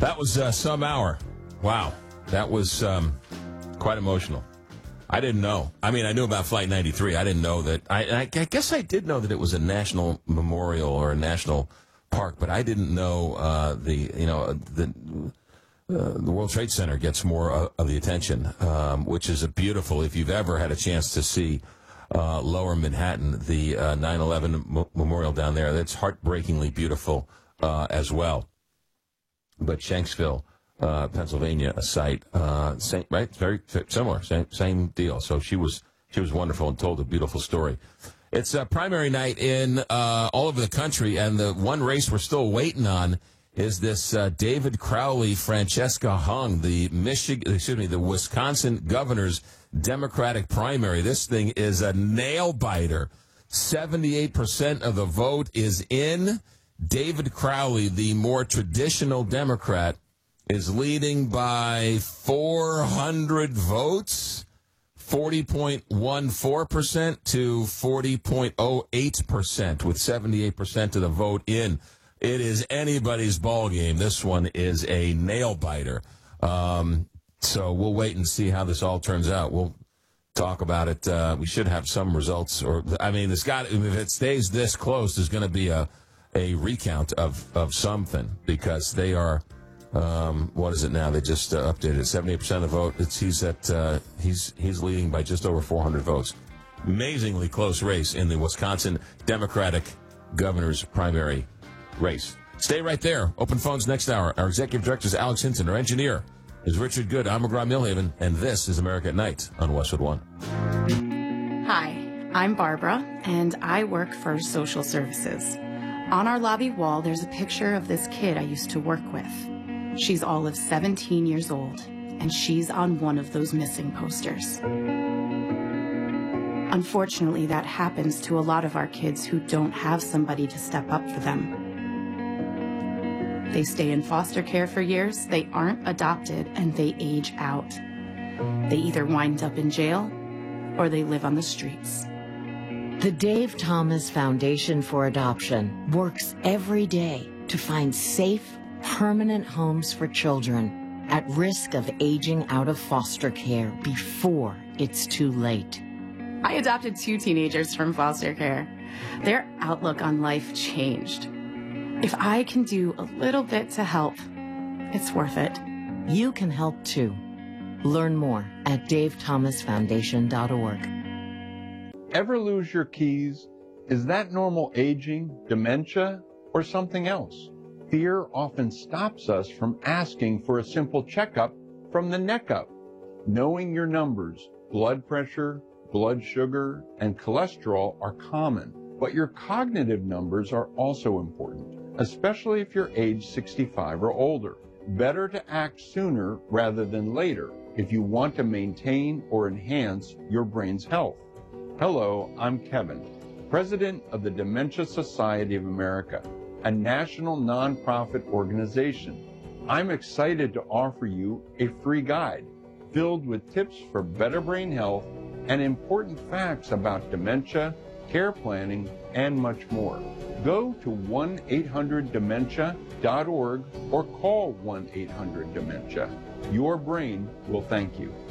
That was some hour. Wow. That was quite emotional. I didn't know. I mean, I knew about Flight 93. I didn't know that. I guess I did know that it was a national memorial or a national park, but I didn't know the World Trade Center gets more of the attention, which is a beautiful, if you've ever had a chance to see Lower Manhattan, the 9/11 memorial down there, that's heartbreakingly beautiful as well. But Shanksville, Pennsylvania, a site, same, right? Very similar, same deal. So she was wonderful and told a beautiful story. It's primary night in all over the country, and the one race we're still waiting on is this David Crowley, Francesca Hung, the Wisconsin governor's Democratic primary. This thing is a nail biter. 78% of the vote is in. David Crowley, the more traditional Democrat, is leading by 400 votes, 40.14% to 40.08%, with 78% of the vote in. It is anybody's ball game. This one is a nail biter. So we'll wait and see how this all turns out. We'll talk about it. We should have some results. If it stays this close, there's going to be a recount of something, because they are, what is it now? They just updated it. 78% of the vote. He's leading by just over 400 votes. Amazingly close race in the Wisconsin Democratic governor's primary race. Stay right there. Open phones next hour. Our executive director is Alex Hinton. Our engineer is Richard Good. I'm McGraw-Milhaven, and this is America at Night on Westwood One. Hi, I'm Barbara, and I work for social services. On our lobby wall, there's a picture of this kid I used to work with. She's all of 17 years old, and she's on one of those missing posters. Unfortunately, that happens to a lot of our kids who don't have somebody to step up for them. They stay in foster care for years, they aren't adopted, and they age out. They either wind up in jail or they live on the streets. The Dave Thomas Foundation for Adoption works every day to find safe, permanent homes for children at risk of aging out of foster care before it's too late. I adopted 2 teenagers from foster care. Their outlook on life changed. If I can do a little bit to help, it's worth it. You can help too. Learn more at davethomasfoundation.org. Ever lose your keys? Is that normal aging, dementia, or something else? Fear often stops us from asking for a simple checkup from the neck up. Knowing your numbers, blood pressure, blood sugar, and cholesterol are common, but your cognitive numbers are also important, especially if you're age 65 or older. Better to act sooner rather than later if you want to maintain or enhance your brain's health. Hello, I'm Kevin, President of the Dementia Society of America, a national nonprofit organization. I'm excited to offer you a free guide filled with tips for better brain health and important facts about dementia, care planning, and much more. Go to 1-800-DEMENTIA.org or call 1-800-DEMENTIA. Your brain will thank you.